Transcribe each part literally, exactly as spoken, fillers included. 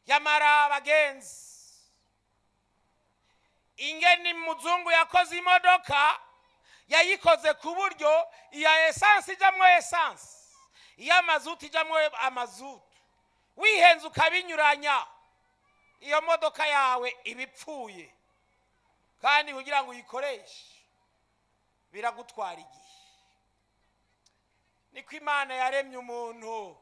yamara bagenzi ingeni muzungu yakoze imodoka yayikoze ku buryo iya essence ijamwo essence iya mazutu ijamwo amazutu wihenze ukabinyuranya iyo modoka yawe ibipfuye kandi kugira ngo uyikoreshe biragutwara igihe. Niko Imana yaremye umuntu.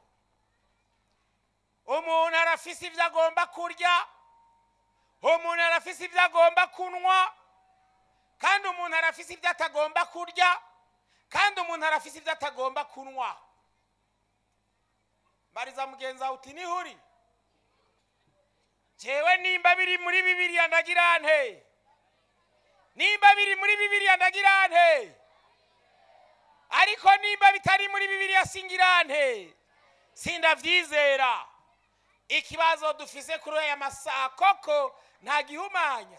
Umuntu arafise ivyo agomba kurya, umuntu arafise ivyo agomba kunwa, kandi umuntu arafise ivyo atagomba kurya, kandi umuntu arafise ivyo atagomba kunwa. Bariza mugenza uti nihuri jewe nimba biri muri Bibiliya ndagira nte? Nimba biri muri Bibiliya ndagira nte? Ariko nimba bitari muri Bibiliya singira nte? Sindavyizera. Ikibazo dufise kuri aya masaha koko nta gihumanya.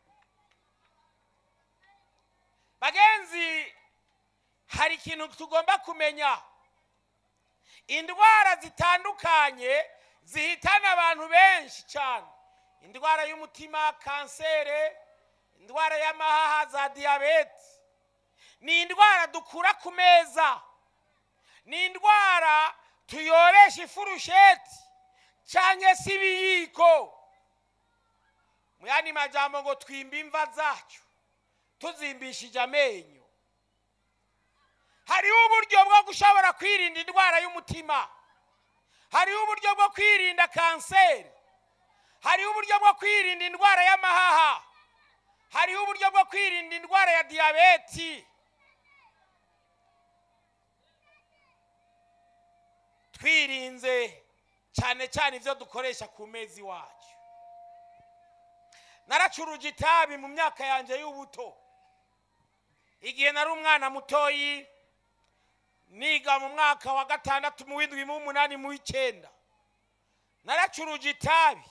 Bagenzi, hari ikintu tugomba kumenya. Indwara zitandukanye zihitana abantu benshi cyane. Indwara y'umutima, kansere, indwara y'amahaha, za diabete. Ni indwara dukura ku meza. Ni indwara tuyoresha ifurusheti canke sibiyiko. Muyani majambo ngo twimba imva zacu tuzimbishije amenyo. Hariho uburyo bwo gushobora kwirinda indwara y'umutima. Hariho uburyo bwo kwirinda kanseri. Hariho uburyo bwo kwirinda indwara y'amahaha. Hariho uburyo bwo kwirinda indwara ya diabete. Twirinze cyane cyane ivyo dukoresha ku mezi wacu. Naracuruje itabi mu myaka yanje y'ubuto. Igihe nari umwana mutoyi niga mu mwaka wa gatandatu mu windwi mu munani mu icenda. Naracuruje itabi.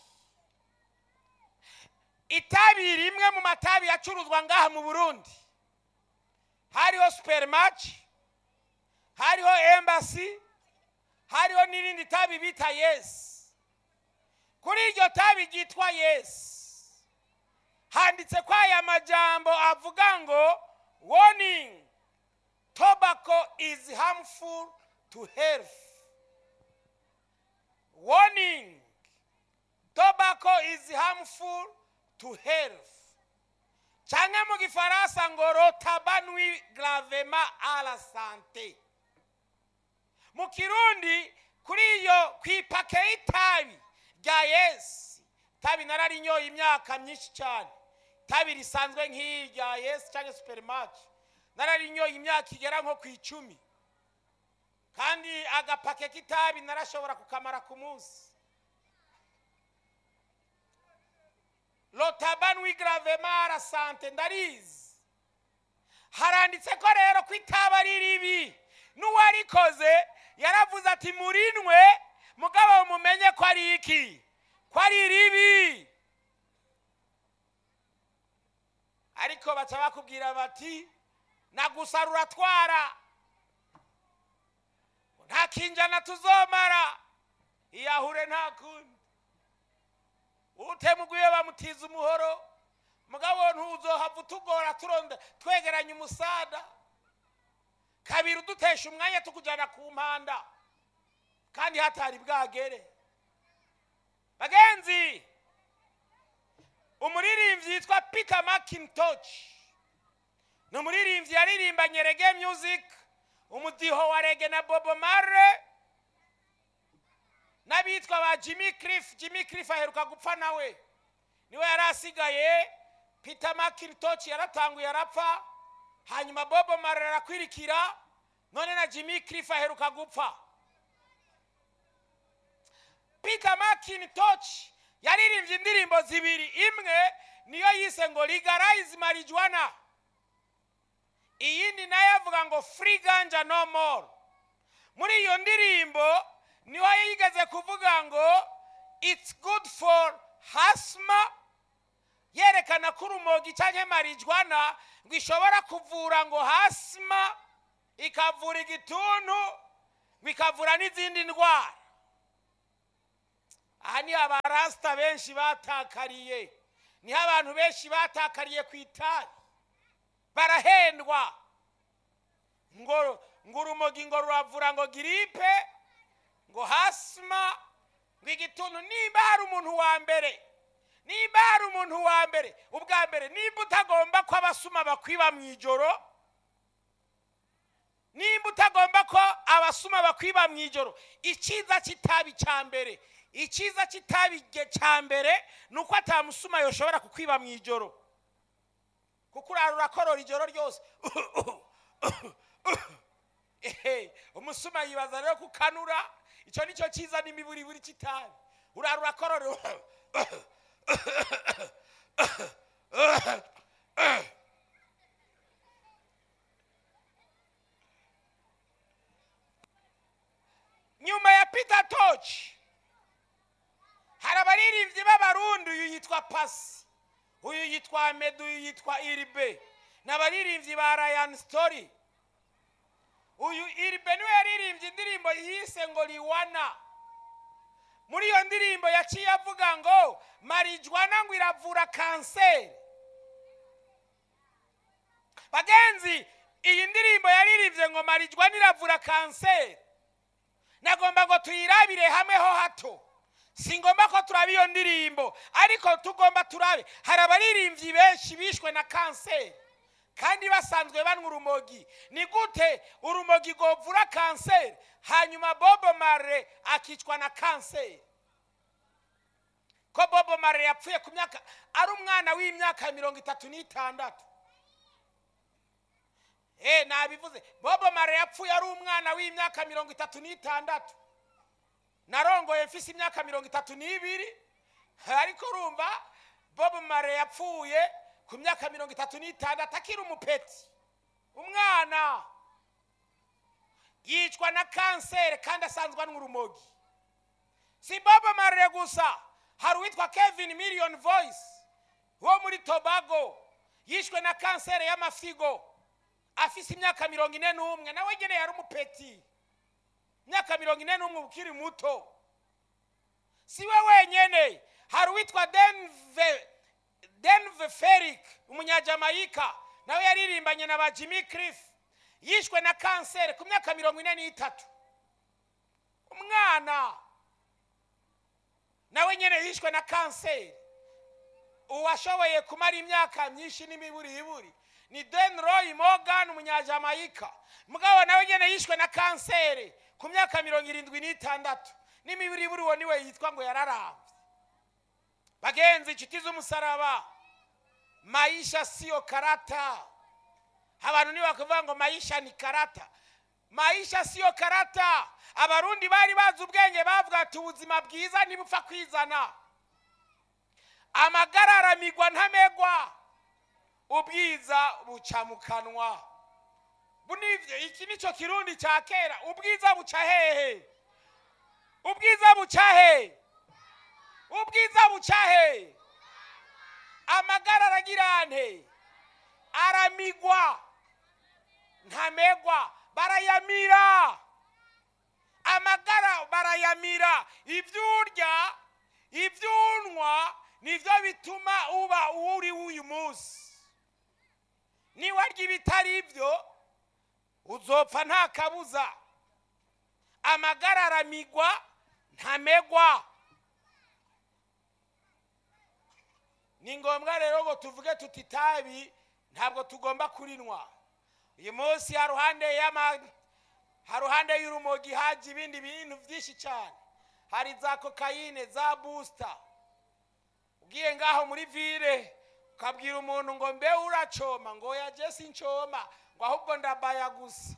Itabi rimwe mu matabi yacuruzwa ngaha mu Burundi. Hariho Supermatch, hariho Embassy, hariho n'irindi tabi bita Yes. Kuri iryo tabi ryitwa Yes handitse kwa aya majambo avuga ngo warning, tobacco is harmful to health. Warning, tobacco is harmful to health. Change mu Gifaransa ngo tabac nuit gravement à la santé. Mu Kirundi kuri iyo kwipake y'itabi rya Yes, tabi nararinyoye imyaka myinshi cyane. Tabi risanzwe nk'irya Yes cyangwa Supermatch nararinyoye imyaka igera nko ku icumi. Kandi agapake k'itabi narashobora kukamara ku munsi. Lo tabac nuit gravement à la santé ndarizi. Haranditse ko rero ko itaba ari ribi. N'uwarikoze yaravuze ati murinwe mugabo mumenye ko ari iki, ko ari ribi. Ariko baca bakubwira bati nagusarura twara, nta kinjana tuzomara, iyahure nta kundi. Utemuguye bamutiza umuhoro mugabo ntuzohava utugora turonda twegeranya umusada. Kabiri udutesha umwanya tukujana ku mpanda kandi hatari bwagere. Bagenzi, umuririmbyi yitwa Peter McIntosh ni umuririmbyi yaririmbanye reggae music, umudiho wa reggae na Bob Marley n'abitwa ba Jimmy Cliff. Jimmy Cliff aheruka gupfa nawe, niwe yarasigaye. Peter McIntosh yaratanguye arapfa, hanyuma Bob Marley arakwirikira, none na Jimmy Cliff aheruka gupfa. Peter McIntosh yaririmbye indirimbo zibiri. Imwe niyo yise ngo legalize marijuana, iyindi nayo avuga ngo free ganja no more. Muri iyo ndirimbo niho yigeze kuvuga ngo it's good for asthma, yerekana ko urumogi cyangwa marijuana ngo ishobora kuvura ngo asthma, ikavura igituntu, bikavura n'izindi ndwara. aha ni abarasta benshi batakariye, ni abantu benshi batakariye ku itabi, barahendwa ngo ngo urumogi ngo ruravura ngo gripe ngo hasma ngo igituntu. Nimba hari umuntu wa mbere, nimba hari umuntu wa mbere ubwa mbere, nimba utagomba ko abasuma bakwiba mu ijoro, nimba utagomba ko abasuma bakwiba mu ijoro, icyiza kitabi cya mbere, icyiza kitabi cya mbere nuko atamusuma yoshobora kukwiba mu ijoro, kuko urakorora ijoro ryose. Ehe, umusuma yibaza rero kukanura, icyo nicyo cyiza n'imiburi buri kitabi. Urarura korora nyuma ya Peter Toch hari abaririmbyi b'abarundi, uyu yitwa Pasi, uyu yitwa Medu, uyu yitwa Iribe, n'abaririmbyi ba Ryan Story. Uyu Iribe niwe yaririmbye indirimbo yise ngo Liwana. Muri iyo ndirimbo yaciye avuga ngo marijuana ngo iravura kanseri. Bagenzi, iyi ndirimbo yaririmbye ngo marijuana iravura kanseri, nagomba ngo tuyirabire hamwe ho hato. Singomba ko turabe iyo ndirimbo, ariko tugomba turabe hari abaririmbyi benshi bishwe na kanseri kandi basanzwe banywa urumogi. Ni gute urumogi govura kanseri hanyuma Bob Marley akicwa na kanseri? Ko Bob Marley yapfuye ku myaka ari umwana w'imyaka mirongo itatu n'itandatu. Eh, nabivuze, Bob Marley yapfuye ari umwana w'imyaka mirongo itatu n'itandatu. Narongoye mfise imyaka mirongo itatu n'ibiri, ariko urumva Bob Marley yapfuye ku myaka mirongo itatu n'itandatu akiri umupeti, umwana yicwa na kanseri kandi asanzwe anywa urumogi. Si Bob Marley gusa, hari uwitwa Kevin Million Voice wo muri Tobago yishwe na kanseri y'amafigo afise imyaka mirongo ine n'umwe, nawe nyene yari umupeti, imyaka mirongo ine n'umwe ukiri muto. Siwe wenyene, hari uwitwa Denve Denve Ferik umunyajamaika, nawe yaririmbanye na ba Jimmy Cliff, yishwe na kanseri ku myaka mirongo ine n'itatu. Umwana nawe nyene yishwe na kanseri. Uwashoboye kumara imyaka myinshi n'imiburi iburi ni Denroy Morgan umunyajamaika, mugabo nawe nyene yishwe na kanseri ku myaka mirongo irindwi n'itandatu n'imiburi iburi. Uwo niwe yitwa ngo yararambye. Bagenzi, inshuti z'umusaraba, maisha sio karata. Abantu niba kuvuga ngo maisha ni karata, maisha sio karata. Abarundi bari bazi ubwenge, bavuga ati ubuzima bwiza nibupfa kwizana, amagara aramigwa ntamegwa, ubwiza buca mu kanwa. Bunivyo iki nico kirundi cya kera. Ubwiza buca hehe? Ubwiza buca hehe? Ubwiza buca hehe? Amagara aragirante, aramigwa ntamegwa, barayamira. Amagara barayamira. Ivyurya ivyunwa nivyo bituma uba uri uyu munsi. Ni warya ibitari ivyo uzopfa nta kabuza. Amagara aramigwa ntamegwa. Ni ngombwa rero ngo tuvuge tuti itabi ntabwo tugomba kurinwa. Uyu munsi haruhande y'ama haruhande y'urumogi haje ibindi bintu byinshi cyane. Hari za cocaine, za booster. Ugiye ngaho muri ville ukabwira umuntu ngo mbe uracoma, ngo ya Jesse ncoma, ngo ahubwo ndabaya gusa.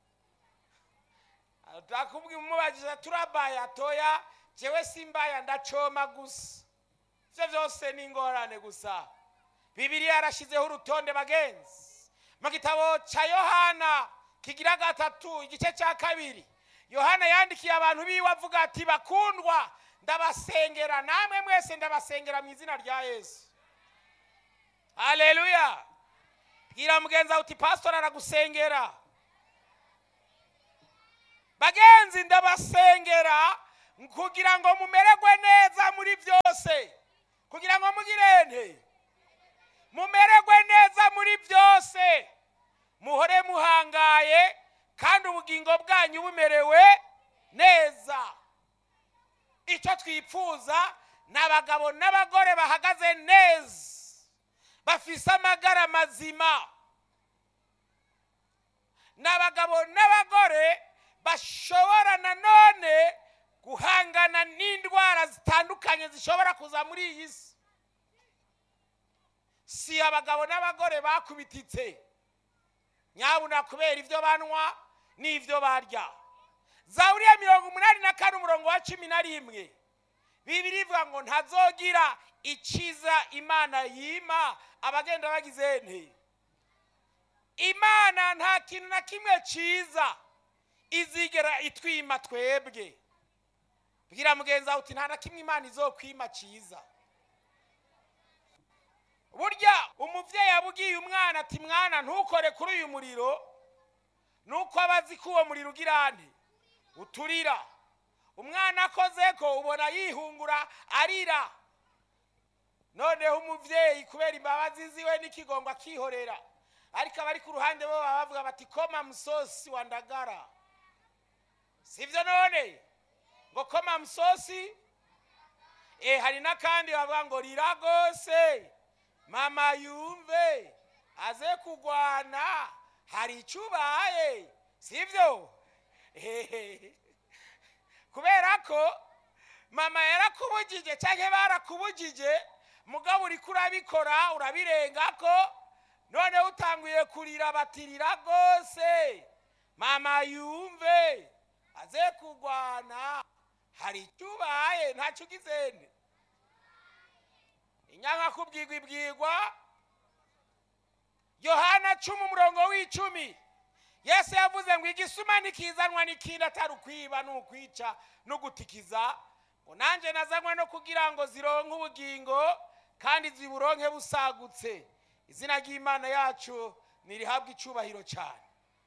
Atakubwi umubajije turabaya toya, jewe simbaya ndacoma gusa. Ivyo vyose ni ingorane gusa. Bibiliya yarashizeho urutonde bagenzi. Mu gitabo ca Yohana kigira gatatu igice cya kabiri, Yohana yandikiye abantu biwe avuga ati bakundwa ndabasengera, namwe mwese ndabasengera mu izina rya Yesu. Haleluya. Bwira mugenza uti pastor aragusengera. Bagenzi ndabasengera kugira ngo mumererwe neza muri byose, kugira ngo mugirente mumererwe neza muri byose, muhore muhangaye kandi ubugingo bwanyu bumerewe neza. Icyo twipfuza n'abagabo n'abagore bahagaze neza, bafise amagara mazima, n'abagabo n'abagore bashobora nanone guhangana n'indwara zitandukanye zishobora kuza muri iyi si. Si abagabo n'abagore bakubititse nyabuna kubera ibyo banwa n'ibyo barya. Zaburi ya mirongo umunani na kane umurongo wa cumi na rimwe Bibiri ivuga ngo ntazogira ikiza Imana yima abagenda bagize nte. Imana nta kintu na kimwe ciza izigera itwima twebwe. Bwira mugenzi wawe uti nta na kimwe Imana izokwima ciza. Burya umuvyeyi yabugiye umwana ati mwana ntukore kuri uyu muriro, nuko abazi ko uwo muriro ugira nte uturira. Umwana akoze ko ubona yihungura arira. Noneho umuvyeyi kubera imbabazi ziwe n'ikigongo akihorera, ariko abari ku ruhande bo bavuga bati koma musosi wa ndagara. Sivyo none ngo koma musosi. Eh hari nakandi bavuga ngo rira gose mama yumve aze kugwana hari icubaye. Sivyo? Ehe. Kubera ko mama yarakubujije cyangwa barakubujije, mugabo uri kurabikora urabirenga ko, none utanguye kurira batirira gose mama yumve aze kugwana hari icubaye ntacyo gizene. Inyanka kubwirwa ibwirwa. Yohana cumi umurongo w'icumi Yesu yavuze ngo igisuma nikizanwa n'ikindi atari ukwiba n'ukwica no gutikiza, ngo nanje nazanwa no kugira ngo zironke ubugingo kandi ziburonke busagutse. Izina ry'Imana yacu nirihabwa icubahiro cyane.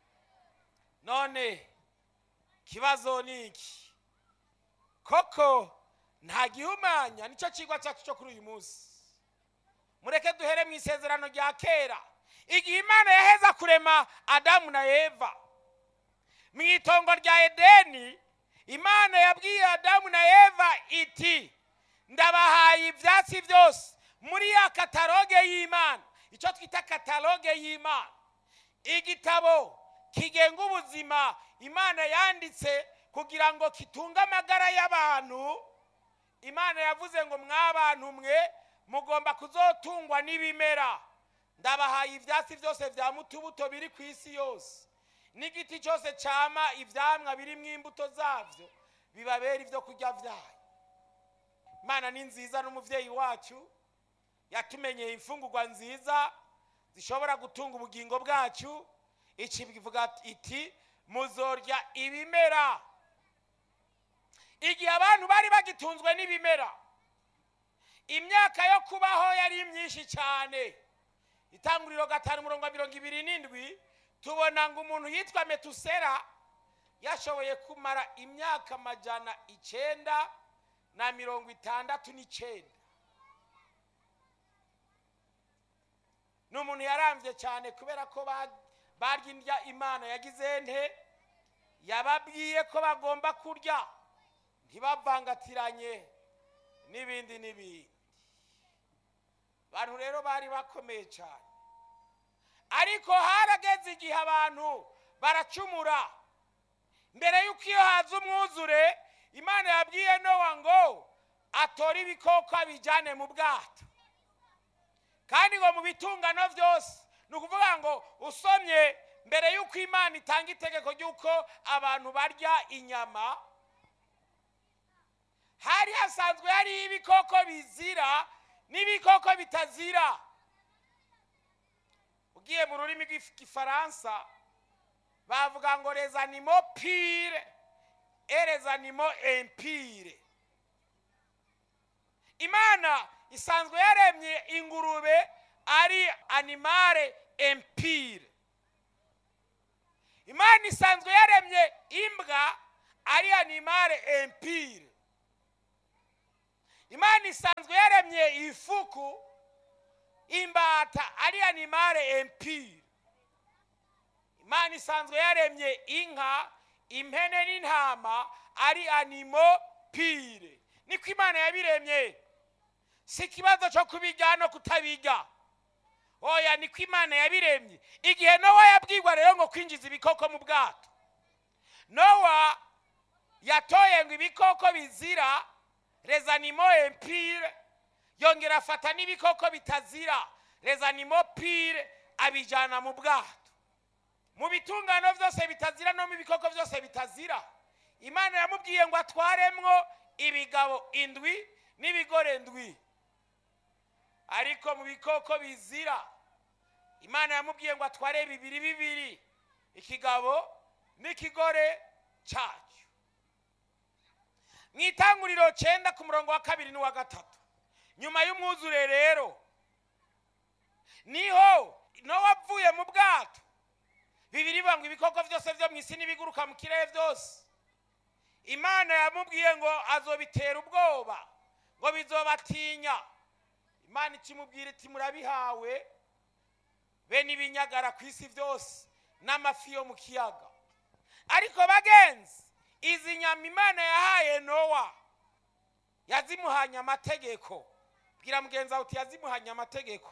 None kibazo niki koko nta gihumanya? Nicyo kigwa cyacu cyo kuri uyu munsi. Mureke duhere mu isezerano rya kera, igihe Imana yaheza kurema Adamu na Eva mu itongo rya Edeni. Imana yabwiye Adamu na Eva iti ndabahaye ibyatsi byose muri ya kataloge y'Imana. Icyo twita kataloge y'Imana, igitabo kigenga ubuzima Imana yanditse kugira ngo kitunge amagara y'abantu. Imana yavuze ngo mwabantu mwe mugomba kuzotungwa n'ibimera. Ndabahaye ibyatsi byose bya mutubuto biri ku isi yose, n'igiti cyose cyama ivyamwa biri mu imbuto zavyo bibabera ibyo kurya vyayo. Imana ni nziza, n'umuvyeyi wacu yatumenyeye imfungurwa nziza zishobora gutunga ubugingo bwacu. Iki bivuga iti muzorya ibimera. Igihe abantu bari bagitunzwe n'ibimera, imyaka yo kubaho yari myinshi cyane. Itanguriro gatanu umurongo wa mirongo ibiri n'indwi tubona ngo umuntu yitwa Metusela yashoboye kumara imyaka majana icenda na mirongo itandatu n'icenda. N'umuntu yaramvye cyane kubera ko barya indya Imana yagize nte yababwiye ko bagomba kurya, ntibavangatiranye n'ibindi n'ibindi. Abantu rero bari bakomeye cyane, ariko harageze igihe abantu baracumura. Mbere yuko iyo haza umwuzure, Imana yabwiye Nowa ngo atore ibikoko abijyane mu bwato, kandi ngo mu bitungano byose. Ni ukuvuga ngo usomye mbere yuko Imana itanga itegeko ry'uko abantu barya inyama, hari hasanzwe hari ibikoko bizira n'ibikoko bitazira. Ugiye mu rurimi rw'igifaransa bavuga ngo les animaux purs et les animaux impurs. Imana isanzwe yaremye ingurube ari animale impure. Imana isanzwe yaremye imbwa ari animale impure. Imana isanzwe yaremye ifuku, imbata ari animale impure. Imana isanzwe yaremye inka, impene n'intama ari animo pire. Niko Imana yabiremye. Si kibazo cyo kubijya no kutabijya. Oya, niko Imana yabiremye. Igihe Nowa yabwirwa rero ngo kwinjiza ibikoko mu bwato, Nowa yatoye ngo ibikoko bizira, les animaux impures, yongera afata n'ibikoko bitazira, les animaux pures, abijana mu bwato. Mu bitungano byose bitazira no mu bikoko byose bitazira, Imana yamubwiye ngo atwaremwo ibigabo indwi n'ibigore ndwi. Ariko mu bikoko bizira, Imana yamubwiye ngo atware bibiri bibiri, ikigabo n'ikigore cyacu. Mwitanguriro cyenda ku murongo wa kabiri n'uwa gatatu, nyuma y'umwuzure rero niho Nowa avuye mu bwato. Bibiri bangwa ibikoko byose byo mu isi n'ibiguruka mu kirere byose, Imana yamubwiye ngo azobitera ubwoba, ngo bizobatinya. Imana ikimubwira iti murabihawe be n'ibinyagara ku isi byose n'amafi yo mu kiyaga. Ariko bagenzi, izi nyama Imana yahaye Nowa yazimuhanye amategeko. Bwira mugenzi wawe uti yazimuhanye amategeko.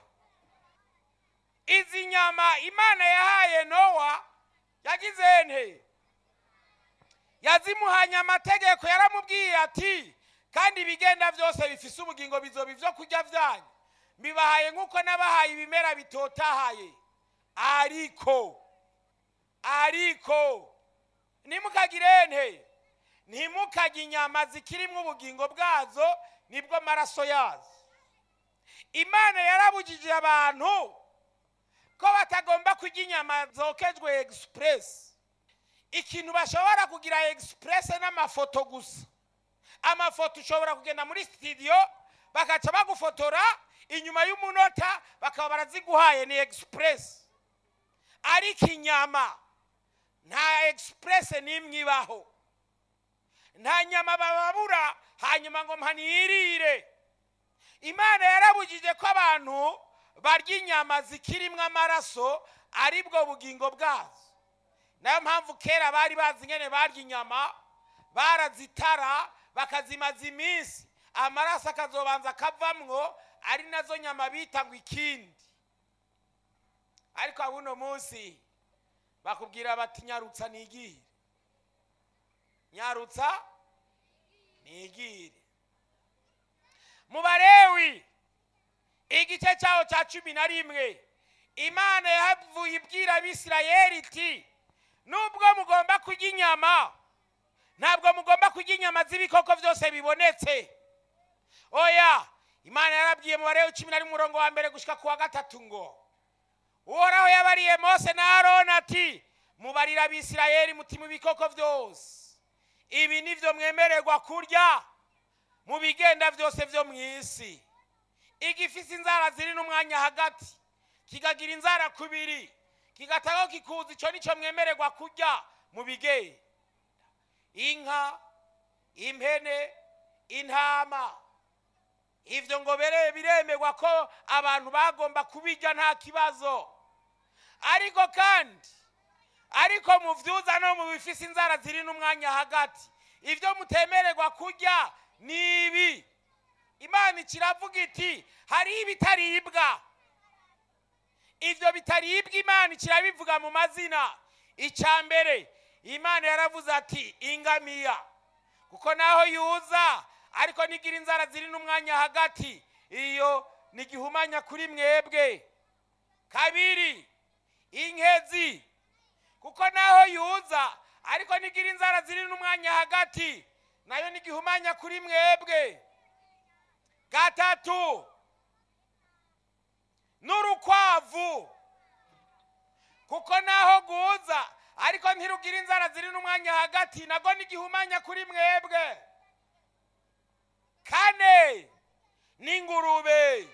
Izi nyama Imana yahaye Nowa yagize nte? Yazimuhanye amategeko. Yaramubwiye ati kandi ibigenda byose bifise ubugingo bizoba ibyo kurya byanyu, bibahaye nk'uko nabahaye ibimera bitotahaye. Ariko ariko nimukagire nte? Ntimukajye inyama zikirimo ubugingo bwazo, nibwo maraso yazo. Imana yarabujije abantu ko batagomba kurya inyama zokejwe express. Ikintu bashobora kugira express n'amafoto gusa. Amafoto ushobora kugenda muri studio bakaca bagufotora, inyuma y'umunota bakaba baraziguhaye ni express. Ariko inyama nta express n'imwe ibaho. Nta nyama bababura hanyuma ngo mpanirire. Imana yarabujije ko abantu barya inyama zikirimo amaraso, aribwo bugingo bwazo. Nayo mpamvu kera bari bazi ngene barya inyama, barazitara bakazimaza iminsi, amaraso akazobanza akavamwo, ari nazo nyama bita ngo ikindi. Ariko abuno munsi bakubwira bati nyarutsa nigire, nyarutsa nigire. Mu Balewi igice cyaho cya cumi na rimwe, Imana yavuye ibwira Abisirayeli iti nubwo mugomba kurya inyama, ntabwo mugomba kurya inyama z'ibikoko byose bibonetse. Oya, Imana yarabwiye mu Balewi cumi na rimwe umurongo wa mbere gushika ku wa gatatu ngo Uhoraho yabariye Mose na Aroni ati mubarira Abisirayeli muti mu bikoko byose ibi nivyo mwemererwa kurya mu bigenda byose byo mu isi. Igifise inzara ziri n'umwanya hagati, kigagira inzara kubiri, kigataho kikuzi, ico nico mwemererwa kurya mu bigenda. Inka, impene, intama, ivyo ngo bere biremegwa ko abantu bagomba kubijya nta kibazo. Ariko kandi ariko mu vyuza no mu bifise inzara ziri n'umwanya hagati, ivyo mutemererwa kurya nibi. Imana ikiravuga iti hari ibitaribwa. Ivyo bitaribwa Imana ikirabivuga mu mazina. Icambere Imana yaravuze ati ingamiya, kuko naho yuza ariko nigira inzara ziri n'umwanya hagati, iyo nigihumanya kuri mwebwe. Kabiri, inkezi, kuko naho yuza ariko nigira inzara ziri n'umwanya hagati, nayo nigihumanya kuri mwebwe. Gatatu, n'urukwavu, kuko naho guza ariko ntirugira inzara ziri n'umwanya hagati, nago nigihumanya kuri mwebwe. Kane, n'ingurube,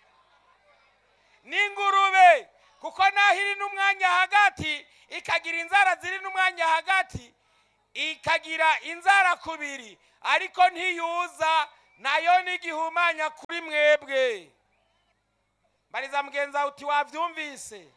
n'ingurube, kuko naho iri n'umwanya hagati ikagira inzara ziri n'umwanya hagati, ikagira inzara kubiri ariko ntiyuza, nayo ni igihumanya kuri mwebwe. Mbariza mugenza uti wavyumvise?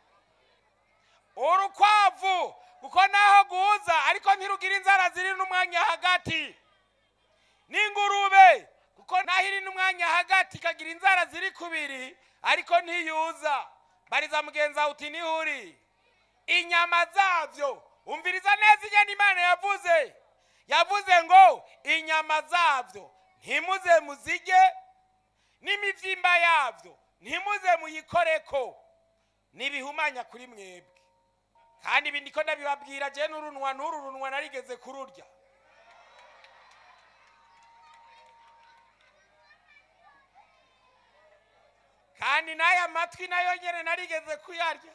Urukwavu kuko naho guza ariko ntirugira inzara ziri n'umwanya hagati. N'ingurube kuko naho iri n'umwanya hagati kagira inzara ziri kubiri ariko ntiyuza. Mbariza mugenza uti nihuri? Inyama zavyo umviriza neza ingene Imana yavuze. Yavuze ngo inyama zavyo ntimuze muzige, n'imivyimba yavyo ntimuze muyikoreko, nibihumanya kuri mwebwe. Kandi ibi ndiko ndabibabwira je n'urunwa n'uru runwa narigeze kururya. Kandi naya matwi nayo nyene narigeze kuyarya.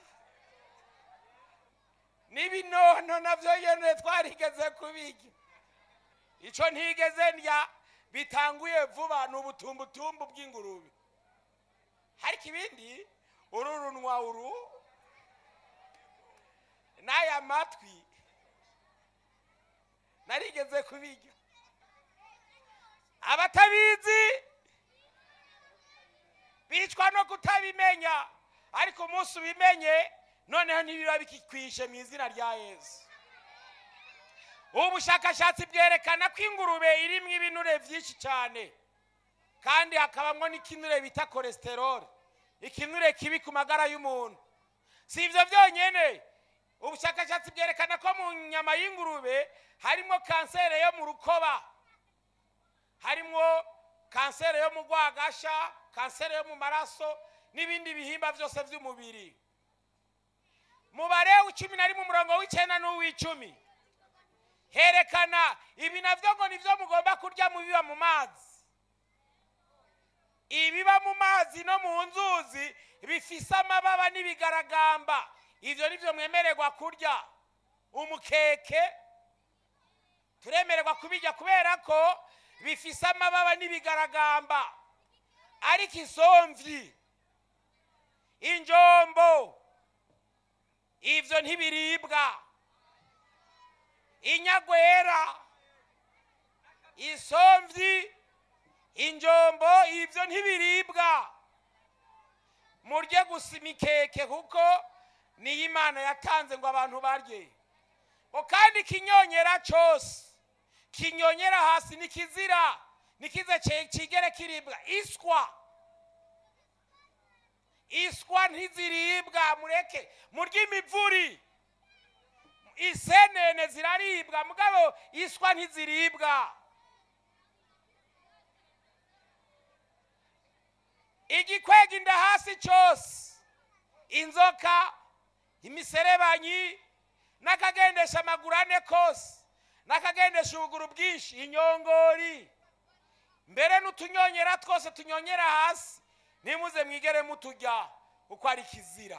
N'ibinono navyo nyene twarigeze kubirya. Ico ntigeze ndya bitanguye vuba n'ubutumbutumbu bw'ingurube. Hariko ibindi ururunwa uru naya matwi narigeze kubirya. Abatabizi bicwa no kutabimenya, ariko umunsi ubimenye noneho ntibiba bikikwishe mu izina rya Yesu. Ubushakashatsi bwerekana ko ingurube irimwo ibinure vyinshi cyane, kandi hakabamwo n'ikinure bita cholesterol, ikinure kibi ku magara y'umuntu. Si ivyo vyonyene, ubushakashatsi bwerekana ko mu nyama y'ingurube harimo kansere yo mu rukoba, harimo kansere yo mu rwagasha, kansere yo mu maraso n'ibindi bihimba vyose vy'umubiri. Mubare w'icumi na rimwe umurongo w'icenda n'uw'icumi herekana ibi navyo ngo nivyo mugomba kurya mu biba mu mazi. Ibiba mu mazi no mu nzuzi bifise amababa n'ibigaragamba, ivyo nivyo mwemererwa kurya. Umukeke turemererwa kubirya kubera ko bifise amababa n'ibigaragamba, ariko isomvyi, injombo, ivyo ntibiribwa. Inyagwera, isomvyi, injombo, ivyo ntibiribwa. Murye gusa imikeke kuko ni Imana yatanze ngo abantu barye. Kandi kinyonyera cyose, kinyonyera hasi nikizira, nikize kigere kiribwa. Iswa, iswa ntiziribwa, mureke. Murye imivuri, isenene ziraribwa, mugabo iswa ntiziribwa. Igikwega inda hasi cyose, inzoka, imiserebanyi, n'akagendesha amaguru ane kose, n'akagendesha ubuguru bwinshi, inyongori, mbere n'utunyonyera twose tunyonyera hasi, nimuze mwigere muturya uko ari kizira.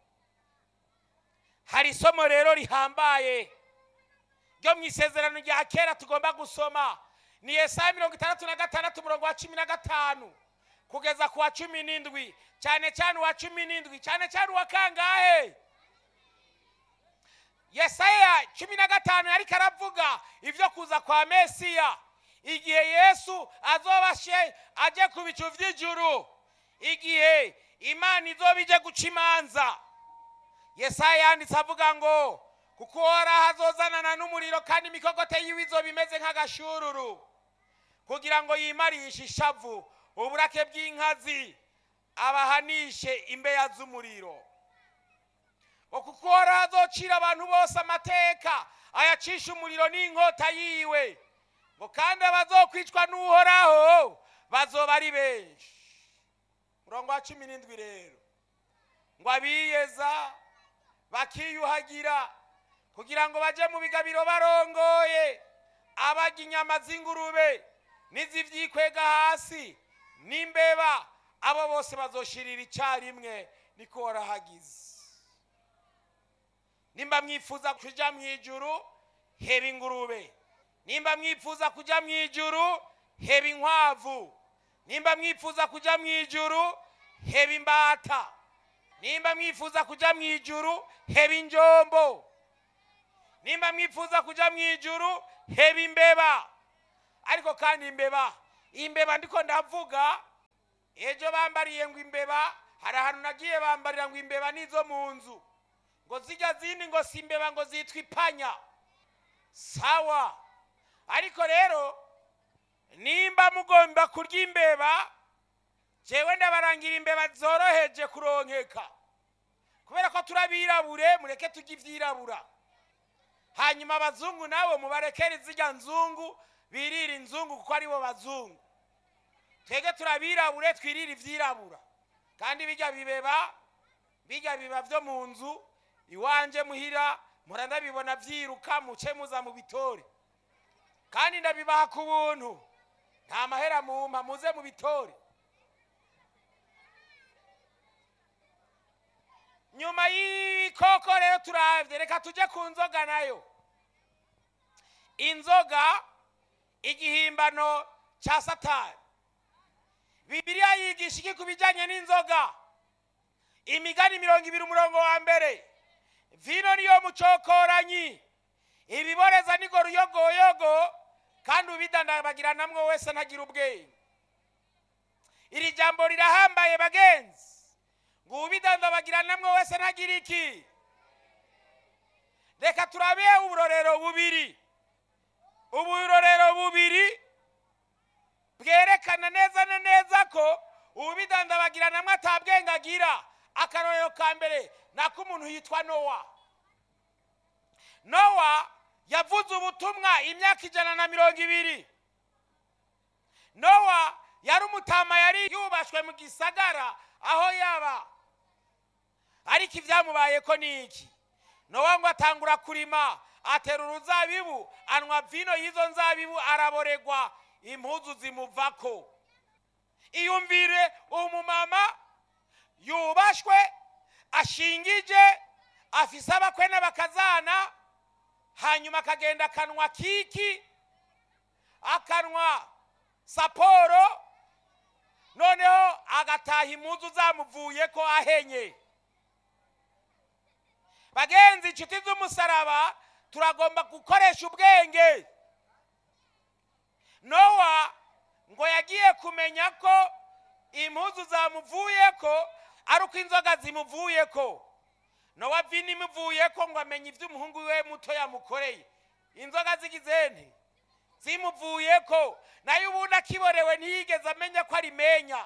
Hari isomo rero rihambaye ryo mu isezerano rya kera tugomba gusoma. Ni Yesaya mirongo itandatu na gatandatu umurongo wa cumi na gatanu kugeza ku wa cumi n'indwi, cyane cyane uwa cumi n'indwi, cyane cyane uwa kangahe? Yesaya cumi na gatanu yariko aravuga ivyo kuza kwa Mesiya, igihe Yesu azobashe aje ku bicu vy'ijuru, igihe Imana izobije guca imanza. Yesaya yanditse avuga ngo kuko Uhoraho azozanana n'umuriro kandi imikogote yiwe izoba imeze nk'agashururu, kugira ngo yimarishe ishavu uburake bw'inkazi, abahanishe imbeya z'umuriro. Kuko Uhoraho azocira abantu bose amateka, ayacisha umuriro n'inkota yiwe, ngo kandi abazokwicwa n'Uhoraho bazoba ari benshi. Murongo wa cumi n'indwi rero, ngo abiyeza bakiyuhagira kugira ngo baje mu bigabiro barongoye, abarya inyama z'ingurube n'izivyikwega hasi n'imbeba, abo bose bazoshirira icarimwe, niko Uhoraho agize. Nimba mwifuza kuja mw'ijuru, heba ingurube. Nimba mwifuza kuja mw'ijuru, heba inkwavu. Nimba mwifuza kuja mw'ijuru, heba imbata. Nimba mwifuza kuja mw'ijuru, heba injombo. Nimba mwifuza kuja mw'ijuru, heba imbeba. Ariko kandi imbeba imbeba ndiko ndavuga ejo bambariye ngo imbeba, hari ahantu nagiye bambarira ngo imbeba nizo mu nzu, ngo zijya zindi ngo si imbeba ngo zitwa ipanya. Sawa, ariko rero nimba mugomba kurya imbeba, jewe ndabarangira imbeba zoroheje kuronkeka, kubera ko turabirabure, mureke turya ivyirabura. Hanyuma abazungu nabo mubarekere zirya nzungu, birira inzungu kuko ari bo bazungu. Twege turabirabure twirira ivyirabura. Kandi bijya bibeba, bijya biba vyo mu nzu iwanje muhira, muranda bibona vyiruka muce muza mu bitore. Kandi ndabibaha ku buntu, nta mahera mumpa, muze mu bitore. Nyuma y'ikoko rero turavye, reka tuje ku nzoga nayo. Inzoga igihimbano ca Satani. Bibiliya yigisha iki kubijanye n'inzoga? Imigani mirongo ibiri umurongo wa mbere. Vino niyo mucokoranyi, ibiboreza nigo ruyogoyogo, kandi ubidandabagira namwe wese ntagira ubwenge. Iri jambo rirahambaye bagenzi, ngo ubidandabagira namwe wese ntagira iki? Reka turabe uburorero bubiri. Uburorero bubiri bwerekana neza na neza ko ubidandabagira namwe atabwenge agira. Akarorero ka mbere nako umuntu yitwa Nowa. Nowa yavuze ubutumwa imyaka ijana na mirongo ibiri. Nowa yari umutama, yari yubashwe mu gisagara aho yaba. Ariko ivyamubaye ko niki? Nowa ngo atangura kurima, atera uruzabibu, anwa vino y'izo nzabibu, araboregwa, impuzu zimuvako. Iyumvire umumama yubashwe, ashingije, afise abakwe n'abakazana, hanyuma akagenda akanwa kiki, akanwa saporo, noneho agataha impuzu zamuvuye ko ahenye. Bagenzi, inshuti z'umusaraba, turagomba gukoresha ubwenge. Nowa ngo yagiye kumenya ko impuzu zamuvuye ko ari uko inzoga zimuvuye ko. Nowa vino imuvuye ko ngo amenye ivy'umuhungu we muto yamukoreye. Inzoga zigize nti zimuvuye ko, nayo ubundi akiborewe ntiyigeze amenya ko ari menya.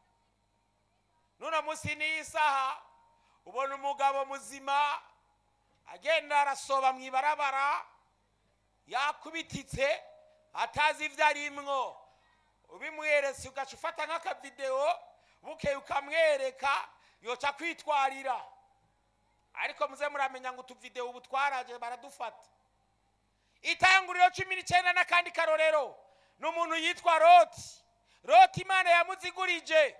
Nuno musi n'isaha ubona umugabo muzima agenda arasoba mwibarabara, yakubititse atazi ivyo arimwo. Ubimweretse ugaca ufata nk'aka video, buke ukamwereka, yoca kwitwarira. Ariko muze muramenya ngo utuvideo ubu twaraje baradufata. Itanguriro cumi n'icenda na kandi karorero n'umuntu yitwa Loti. Loti Imana yamuzigurije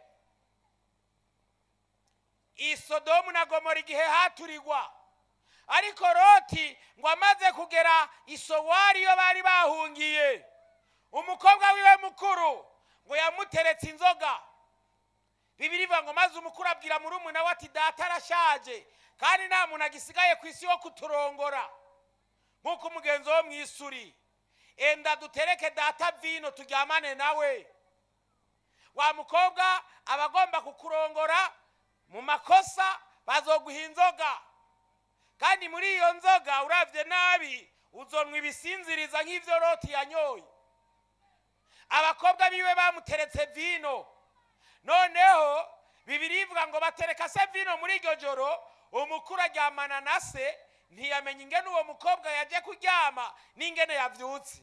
i Sodomu na Gomora igihe haturigwa. Ariko Loti ngo amaze kugera i Sowari yo bari bahungiye, umukobwa wiwe mukuru ngo yamuteretse inzoga. Bibiri bivuga ngo maze umukuru abwira murumuna we ati data arashaje, kandi nta muntu agisigaye ku isi wo kuturongora nk'uko umugenzo wo mwisuri. Enda dutereke data vino turyamane nawe. Wa mukobwa abagomba kukurongora mu makosa bazoguha inzoga, kandi muri iyo nzoga uravye nabi uzonwa ibisinziriza nk'ivyo Loti yanyoye. Abakobwa biwe bamuteretse vino, noneho Bibiri bivuga ngo batereka se vino muri iryo joro, umukuru aryamana na se, ntiyamenye ingene uwo mukobwa yaje kuryama n'ingene yavyutse.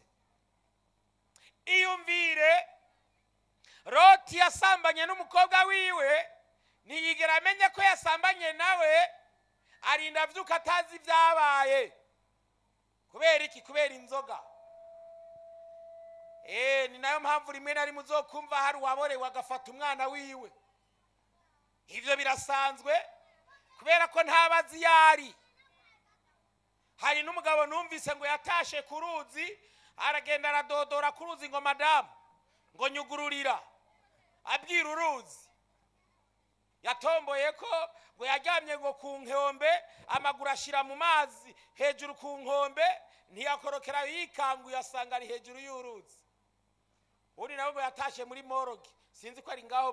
Iyumvire, Loti yasambanye n'umukobwa wiwe, ntiyigera amenye ko yasambanye nawe, arinda avyuka atazi vyabaye. Kubera iki? Kubera inzoga. Eh, ni nayo mpamvu rimwe na rimwe uzokumva hari uwaborewe agafata umwana wiwe. Ivyo birasanzwe kubera ko ntabazi yari. Hari n'umugabo numvise ngo yatashe ku ruzi, aragenda aradodora ku ruzi ngo madamu ngo nyugururira, abwira uruzi. Yatomboye ko ngo yaryamye ngo ku nkombe, amaguru ashira mu mazi hejuru ku nkombe, ntiyakorokera yikanguye asanga ari hejuru y'uruzi. uri nawe ngo yatashe muri moroge sinzi ko ari ngaho